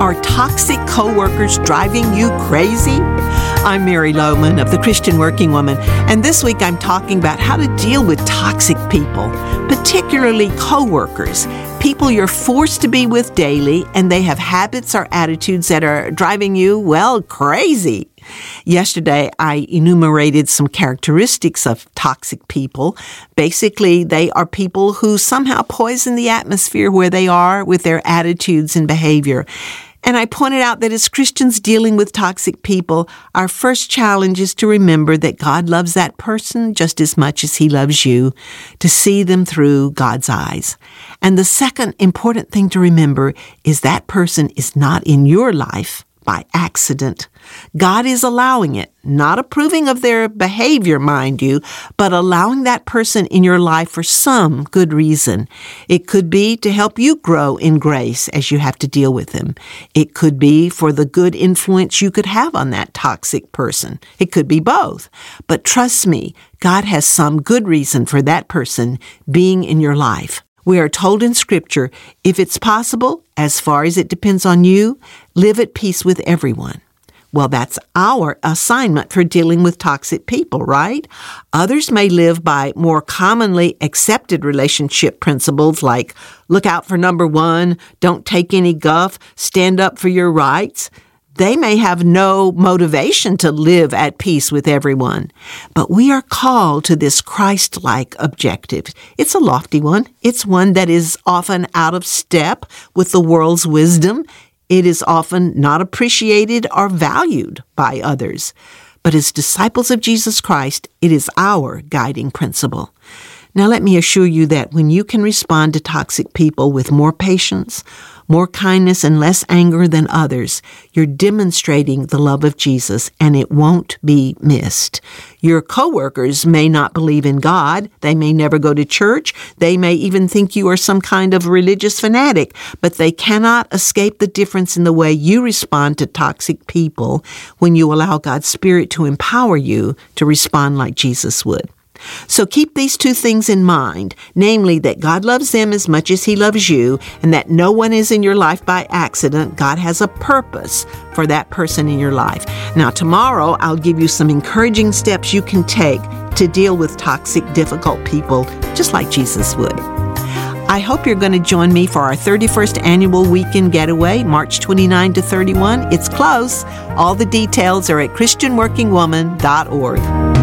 Are toxic coworkers driving you crazy? I'm Mary Lohman of the Christian Working Woman, and this week I'm talking about how to deal with toxic people, particularly coworkers, people you're forced to be with daily, and they have habits or attitudes that are driving you, well, crazy. Yesterday, I enumerated some characteristics of toxic people. Basically, they are people who somehow poison the atmosphere where they are with their attitudes and behavior. And I pointed out that as Christians dealing with toxic people, our first challenge is to remember that God loves that person just as much as He loves you, to see them through God's eyes. And the second important thing to remember is that person is not in your life by accident. God is allowing it, not approving of their behavior, mind you, but allowing that person in your life for some good reason. It could be to help you grow in grace as you have to deal with them. It could be for the good influence you could have on that toxic person. It could be both. But trust me, God has some good reason for that person being in your life. We are told in Scripture, if it's possible, as far as it depends on you, live at peace with everyone. Well, that's our assignment for dealing with toxic people, right? Others may live by more commonly accepted relationship principles like look out for number one, don't take any guff, stand up for your rights. They may have no motivation to live at peace with everyone, but we are called to this Christ-like objective. It's a lofty one. It's one that is often out of step with the world's wisdom. It is often not appreciated or valued by others. But as disciples of Jesus Christ, it is our guiding principle. Now, let me assure you that when you can respond to toxic people with more patience, more kindness, and less anger than others, you're demonstrating the love of Jesus, and it won't be missed. Your coworkers may not believe in God. They may never go to church. They may even think you are some kind of religious fanatic, but they cannot escape the difference in the way you respond to toxic people when you allow God's Spirit to empower you to respond like Jesus would. So keep these two things in mind, namely that God loves them as much as He loves you, and that no one is in your life by accident. God has a purpose for that person in your life. Now, tomorrow, I'll give you some encouraging steps you can take to deal with toxic, difficult people, just like Jesus would. I hope you're going to join me for our 31st annual weekend getaway, March 29 to 31. It's close. All the details are at ChristianWorkingWoman.org.